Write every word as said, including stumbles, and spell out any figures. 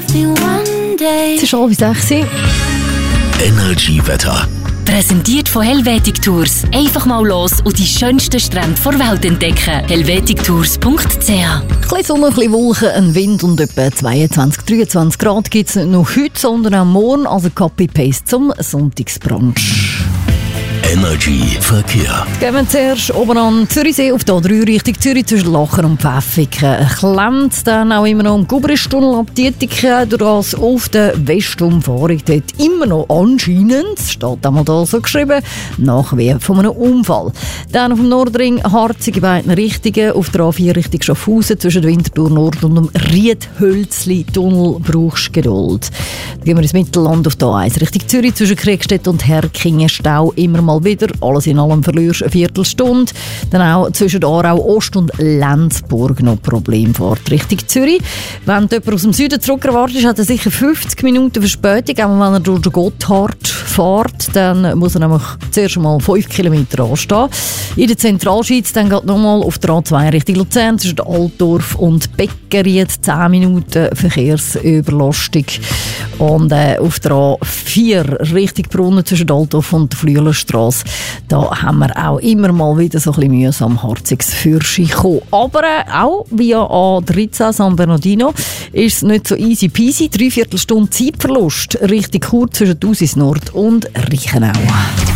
love me one day. Es ist halb sechs. Energy-Wetter. Präsentiert von Helvetic Tours. Einfach mal los und die schönsten Strände der Welt entdecken. helvetic tours punkt c h. Ein bisschen Sonne, ein bisschen Wolken, ein Wind und etwa zweiundzwanzig, dreiundzwanzig Grad gibt es nicht nur heute, sondern auch morgen. Also Copy-Paste zum Sonntagsbrunch. Energy Verkehr. Gehen wir zuerst oben an Zürichsee auf der A drei Richtung Zürich zwischen Lachen und Pfäffiken. Klemmt dann auch immer noch am Gubristunnel ab Dietiken, durch das auf der Westumfahrung dort immer noch anscheinend, steht einmal da so geschrieben, nach wie von einem Unfall. Dann auf dem Nordring Harzig in beiden Richtungen, auf der A vier Richtung Schaffhausen zwischen Winterthur Nord und dem Riedhölzli-Tunnel brauchst du Geduld. Dann gehen wir ins Mittelland auf der A eins Richtung Zürich zwischen Kriegstedt und Herkingen Stau immer mal wieder. Alles in allem verlierst du eine Viertelstunde. Dann auch zwischen Aarau Ost und Lenzburg noch Problemfahrt Richtung Zürich. Wenn jemand aus dem Süden zurück erwartet, hat er sicher fünfzig Minuten Verspätung. Auch wenn er durch den Gotthard fährt, dann muss er nämlich zuerst mal fünf Kilometer anstehen. In der Zentralschweiz dann geht nochmal auf der A zwei Richtung Luzern zwischen Altdorf und Beckeried zehn Minuten Verkehrsüberlastung. Und äh, auf der A vier Richtung Brunnen zwischen Altdorf und der Flüelerstrasse, da haben wir auch immer mal wieder so ein bisschen mühsam Harziges Fürschi kommen. Aber äh, auch via A dreizehn San Bernardino ist es nicht so easy peasy. Dreiviertel Stunde Zeitverlust Richtung Chur zwischen Tausis Nord und Reichenau.